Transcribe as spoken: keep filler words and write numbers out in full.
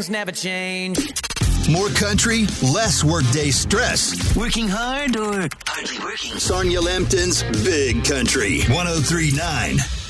things never change. More country, less workday stress. Working hard or hardly working? Sonia Lampton's Big Country, one oh three point nine.